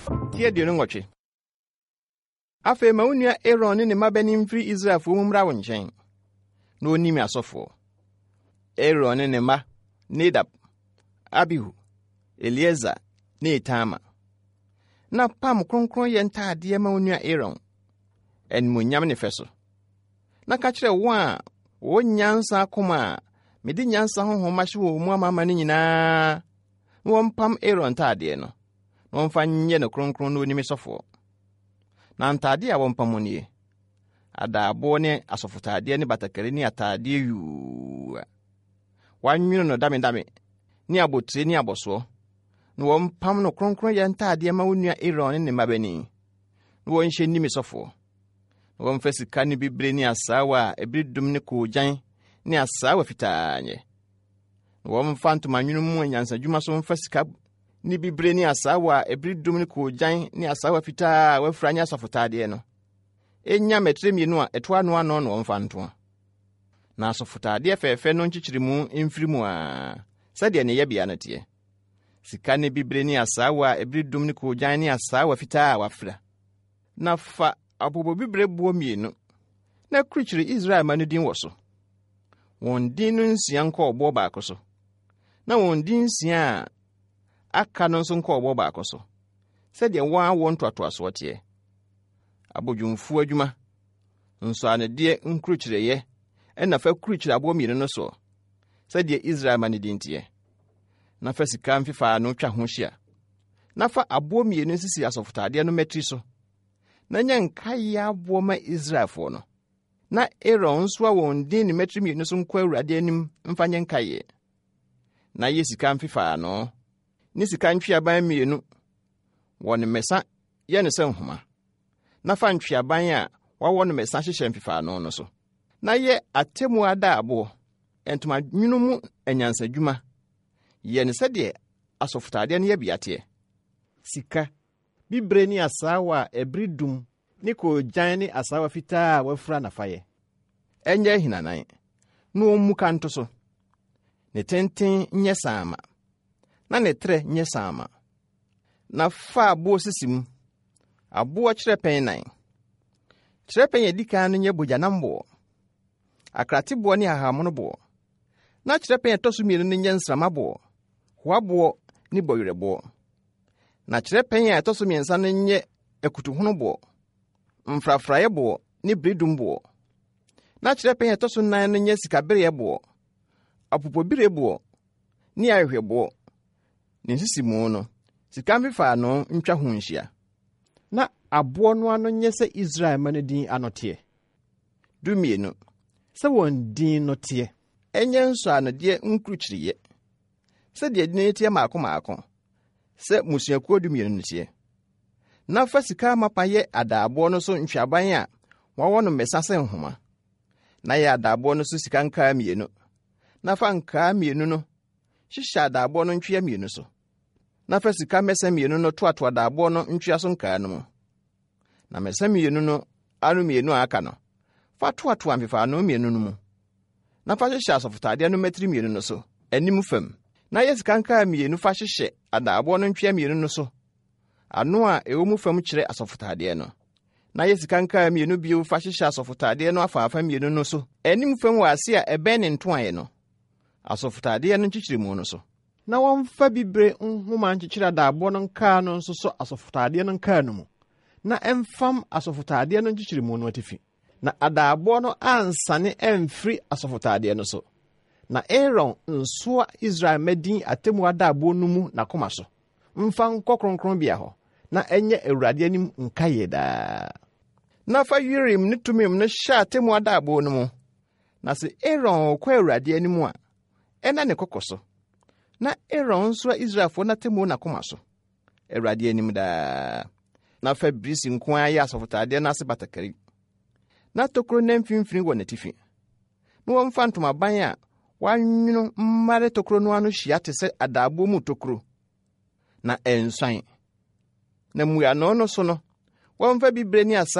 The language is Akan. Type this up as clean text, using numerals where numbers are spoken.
Tie di no ngotwe. Afa ma unua Aaron ne mabani mfiri Israelfo mumra wo nchen. Na onimi asofo. Aaron ne ma Nadab, Abihu, Eliezer, na Itama. Na pam kronkron ye ntaade ma onua Aaron. En munyam ne feso. Na ka kire wo a wo nyansa akoma mede nyansa honhom mahye wo mu amama ne nyinaa. Wo mpam Aaron ntaade no. Wo mfa nye ne kronkron na onimi sofo. Na ntaade a wo mpam nie. Adaabo ne asofotade ne batakari ne atade yu. Wanwino no dame ni abotire ni aboso. Na wo mpam no kronkron ye ntaade ma onua Aaron ne mabani. Na wo nhye nimi sofo. Na wo mfa sika ne bibre ni asawa ebridum ne kojan ni asawa fitaanye. Na wo mfa ntoma nwunu mu anyansa dwuma so mfa sika ni bibre ni asawa ebridum ne kojan ni asawa fitaa wafranya asofotade no. Enya metre mienu a eto ano ano no mfa nto. Na asofotade fefe no nchichirimu mfirimu a sade ne yebia na tie. Sika ne bibre ni asawa ebridum ne kojan ni asawa fitaa wafra. Na fa abobo bibre buo mienu. Na krichiri Israel manudin woso. Won din no nsia nko obo baako so. Na won din nsia aka no nso nko obo baako so. Sade wa won toato aso tie. Abodwumfu adwuma nso anede nkruchireye ena fa kruchiri abo mienu no so sade Israel manudin tie. Na fa sika mfifa no twa ho hia. Na fa abo mienu sisi asofotade no metri so. Na nyanka ya abo ma Israelfo no. Na Aaron nso won din ne metri mienu so nkwa Awurade anim mfa nyanka ye. Na ye sika mfifa no ni sika ntwiaban mienu won mesa ye ne se nhoma. Na fa ntwiaban a wawo no mesa hyehye mfifa no so. Na ye atemu ada abo entuma nwunu mu anyansa dwuma ye ne sede asofotade ne ye biate. Sika bibre ni asawa ebridum ni ko jan ni asawa fitaa wafra na faye. Enye hinanan no mu kanto so. Ne tenten nye sama. Na ne tre nye sama. Na fa abo sisim. Abo kyerepɛn nan. Kyerepɛn yedika no nye bojanambo. Akratebo ne ahamono bo. Na kyerepɛn toso mienu no nye nsramabo. Hoabo ni boyerebo. Na kyerepɛn a toso miensa no nye ekutuhono bo. Mfrafraye bo ni bridum bo. Na kyerepɛn a toso nan no nye sikabere bo. Apopobire bo ni ahwehwebo. Ni nsisimu no sikamfifa no ntwa ho nhia. Na abo no ano nye se Israel manudin anote. Dumienu. Se won din no te. Enye nso anode nkruchiriye. Se de din tie maako. Se musuakuo dumienu no te. Na fa sika mapaye adaabo no so ntwaban a wawo no mesase nhoma. Na ya adaabo no so sika nkaa mienu. Na fa nkaa mienu no hyehye adaabo no ntwea mienu so. Na fa sika mesa mienu no toato adaabo no ntwea so nkaa no mu. Na mesa mienu no anu mienu aka no. Fa toato amfifa no mienu no mu. Na fa hyehye asofotade no metri mienu no so. Anim fam. Na ye sika nkaa mienu fa hyehye adaabo no ntwea mienu no so. Ano a ewo mu fam kyere asofotade no. Na ye sika nkaa mienu bio fa hyehye asofotade no afa mienu no so. Anim fam wase a ebe ne ntoaye no. Asofotade no nchichirimu no so. Na wonfa bibre nhoma nchichira adaabo no nkaa no nso so asofotade no nkaa no mu. Na emfam asofotade no nchichirimu no atifi. Na adaabo no ansane emfiri asofotade no so. Na Aaron nsoa Israel medin atemu adaabo no mu na koma so. Mfa nkokronkron bia ho. Na enye Awurade anim nkaye da. Na fa Urim ne Tumim no hya atemu adaabo no mu. Na se Aaron kwa Awurade anim a ena ne kokoso. Na Aaron nsoa Israelfo na atemu na koma so. Awurade anim da. Na fa brisi nko ya asofotade na ase batakari. Na tokro na mfimfini wo natifi. No womfa ntoma ban a wanwunu mmare tokro no ano hia te se adaabo mu tokro. Na ensan. Na muya no so no womfa bibre ni asa